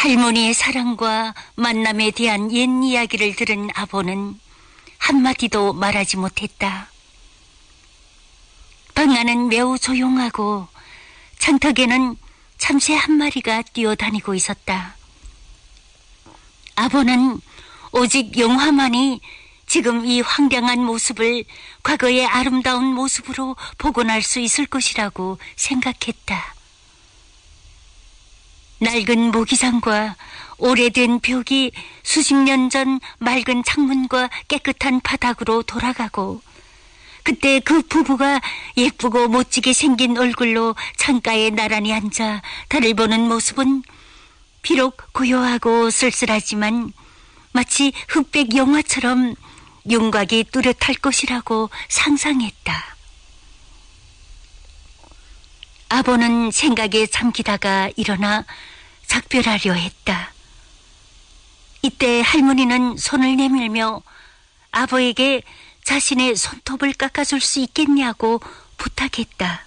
할머니의 사랑과 만남에 대한 옛 이야기를 들은 아보는 한마디도 말하지 못했다. 방 안은 매우 조용하고 창턱에는 참새 한 마리가 뛰어다니고 있었다. 아보는 오직 영화만이 지금 이 황량한 모습을 과거의 아름다운 모습으로 복원할 수 있을 것이라고 생각했다. 낡은 모기장과 오래된 벽이 수십 년 전 맑은 창문과 깨끗한 바닥으로 돌아가고, 그때 그 부부가 예쁘고 멋지게 생긴 얼굴로 창가에 나란히 앉아 달을 보는 모습은 비록 고요하고 쓸쓸하지만 마치 흑백 영화처럼 윤곽이 뚜렷할 것이라고 상상했다. 아보는 생각에 잠기다가 일어나 작별하려 했다. 이때 할머니는 손을 내밀며 아보에게 자신의 손톱을 깎아줄 수 있겠냐고 부탁했다.